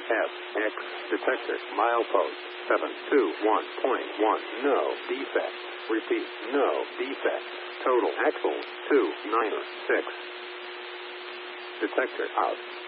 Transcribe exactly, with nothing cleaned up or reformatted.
S X. Detector. Milepost seven two one point one. No defect. Repeat. No defect. Total axle two nine six. Detector out.